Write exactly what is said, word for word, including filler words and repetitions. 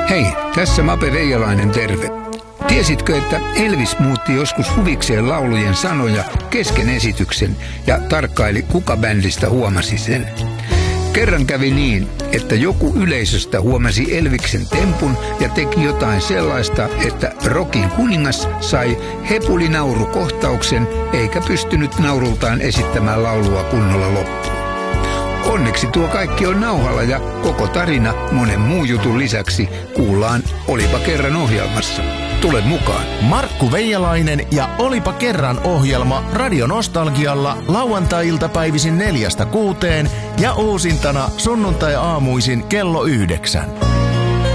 Hei, tässä Mape Veijalainen, terve. Tiesitkö, että Elvis muutti joskus huvikseen laulujen sanoja kesken esityksen ja tarkkaili, kuka bändistä huomasi sen? Kerran kävi niin, että joku yleisöstä huomasi Elviksen tempun ja teki jotain sellaista, että rockin kuningas sai hepulinaurukohtauksen eikä pystynyt naurultaan esittämään laulua kunnolla loppuun. Onneksi tuo kaikki on nauhalla ja koko tarina monen muun jutun lisäksi kuullaan Olipa kerran -ohjelmassa. Tule mukaan. Markku Veijalainen ja Olipa kerran -ohjelma Radio Nostalgialla lauantai-iltapäivisin neljästä kuuteen ja uusintana sunnuntai-aamuisin kello yhdeksän.